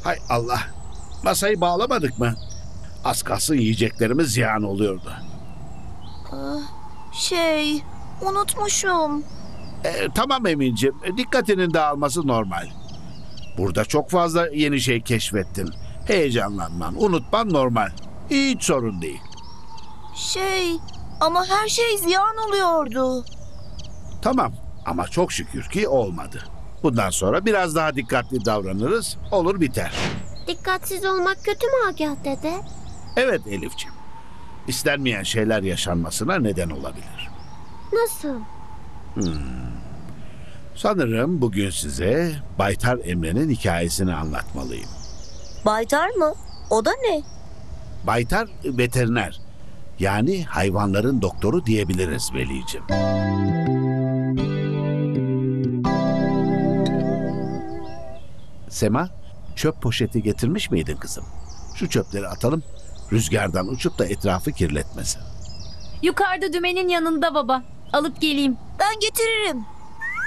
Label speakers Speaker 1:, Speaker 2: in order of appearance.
Speaker 1: Hay Allah. Masayı bağlamadık mı? Az kalsın yiyeceklerimiz ziyan oluyordu.
Speaker 2: Unutmuşum.
Speaker 1: Tamam Emin'ciğim. Dikkatinin dağılması normal. Burada çok fazla yeni şey keşfettin. Heyecanlanman, unutman normal. Hiç sorun değil.
Speaker 2: Ama her şey ziyan oluyordu.
Speaker 1: Tamam ama çok şükür ki olmadı. Bundan sonra biraz daha dikkatli davranırız. Olur biter.
Speaker 3: Dikkatsiz olmak kötü mü Agah dede?
Speaker 1: Evet Elifciğim. İstenmeyen şeyler yaşanmasına neden olabilir.
Speaker 3: Nasıl?
Speaker 1: Sanırım bugün size Baytar Emre'nin hikayesini anlatmalıyım.
Speaker 2: Baytar mı? O da ne?
Speaker 1: Baytar veteriner. Yani hayvanların doktoru diyebiliriz Veli'ciğim. Sema, çöp poşeti getirmiş miydin kızım? Şu çöpleri atalım, rüzgardan uçup da etrafı kirletmesin.
Speaker 4: Yukarıda dümenin yanında baba. Alıp geleyim.
Speaker 2: Ben getiririm.